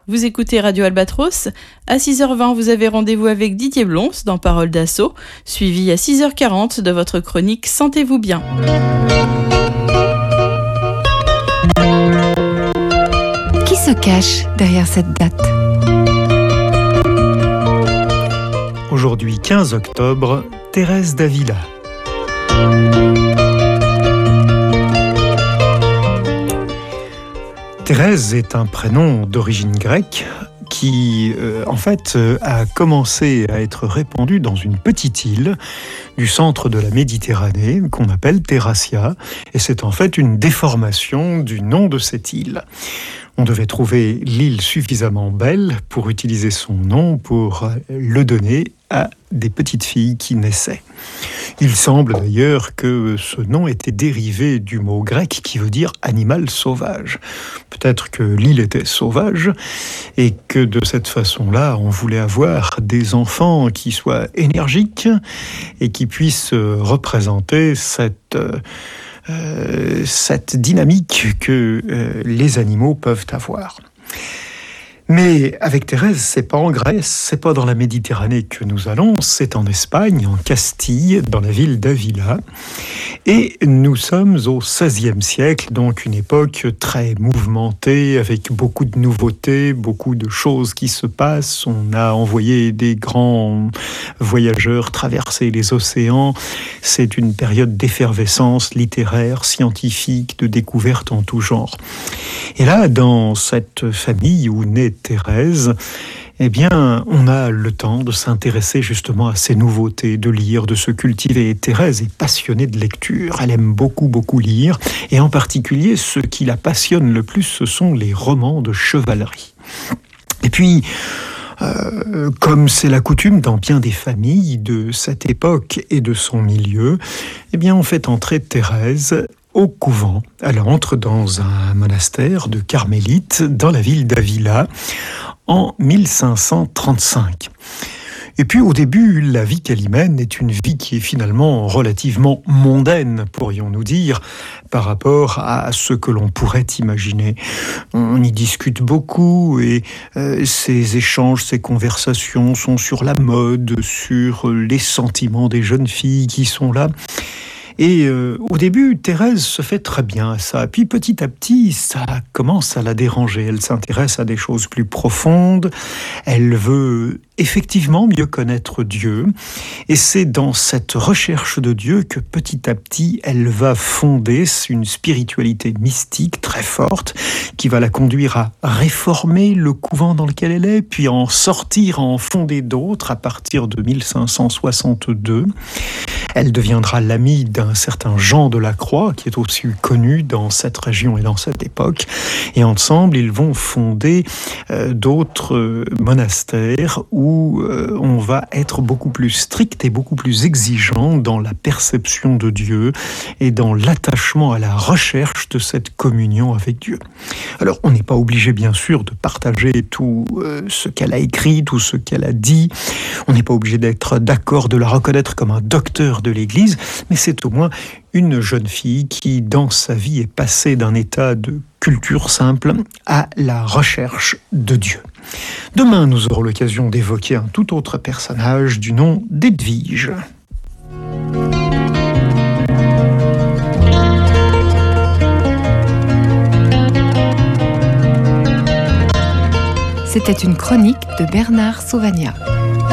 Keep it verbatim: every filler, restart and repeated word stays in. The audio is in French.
Vous écoutez Radio Albatros. À six heures vingt, vous avez rendez-vous avec Didier Blons dans Parole d'Assaut, suivi à six heures quarante de votre chronique Sentez-vous bien. Qui se cache derrière cette date ? Aujourd'hui quinze octobre, Thérèse d'Avila. Thérèse est un prénom d'origine grecque qui, euh, en fait, euh, a commencé à être répandu dans une petite île du centre de la Méditerranée qu'on appelle Thérassia. Et c'est en fait une déformation du nom de cette île. On devait trouver l'île suffisamment belle pour utiliser son nom, pour le donner à des petites filles qui naissaient. Il semble d'ailleurs que ce nom était dérivé du mot grec qui veut dire animal sauvage. Peut-être que l'île était sauvage et que de cette façon-là, on voulait avoir des enfants qui soient énergiques et qui puissent représenter cette... Euh, cette dynamique que euh, les animaux peuvent avoir. Mais avec Thérèse, c'est pas en Grèce, c'est pas dans la Méditerranée que nous allons, c'est en Espagne, en Castille, dans la ville d'Avila. Et nous sommes au seizième siècle, donc une époque très mouvementée, avec beaucoup de nouveautés, beaucoup de choses qui se passent. On a envoyé des grands voyageurs traverser les océans. C'est une période d'effervescence littéraire, scientifique, de découverte en tout genre. Et là, dans cette famille où naît Thérèse, eh bien, on a le temps de s'intéresser justement à ces nouveautés, de lire, de se cultiver. Et Thérèse est passionnée de lecture, elle aime beaucoup, beaucoup lire, et en particulier, ce qui la passionne le plus, ce sont les romans de chevalerie. Et puis, Euh, comme c'est la coutume dans bien des familles de cette époque et de son milieu, eh bien on fait entrer Thérèse au couvent. Elle entre dans un monastère de carmélites dans la ville d'Avila en mille cinq cent trente-cinq. Et puis au début, la vie qu'elle y mène est une vie qui est finalement relativement mondaine, pourrions-nous dire, par rapport à ce que l'on pourrait imaginer. On y discute beaucoup et euh, ces échanges, ces conversations sont sur la mode, sur les sentiments des jeunes filles qui sont là. Et euh, au début, Thérèse se fait très bien à ça. Puis petit à petit, ça commence à la déranger. Elle s'intéresse à des choses plus profondes. Elle veut effectivement mieux connaître Dieu. Et c'est dans cette recherche de Dieu que petit à petit, elle va fonder une spiritualité mystique très forte qui va la conduire à réformer le couvent dans lequel elle est, puis à en sortir, à en fonder d'autres à partir de mille cinq cent soixante-deux. Elle deviendra l'amie d'un certain Jean de la Croix, qui est aussi connu dans cette région et dans cette époque. Et ensemble, ils vont fonder euh, d'autres euh, monastères où euh, on va être beaucoup plus strict et beaucoup plus exigeant dans la perception de Dieu et dans l'attachement à la recherche de cette communion avec Dieu. Alors, on n'est pas obligé, bien sûr, de partager tout euh, ce qu'elle a écrit, tout ce qu'elle a dit. On n'est pas obligé d'être d'accord, de la reconnaître comme un docteur de l'Église, mais c'est au moins une jeune fille qui, dans sa vie, est passée d'un état de culture simple à la recherche de Dieu. Demain, nous aurons l'occasion d'évoquer un tout autre personnage du nom d'Edwige. C'était une chronique de Bernard Sauvagnat.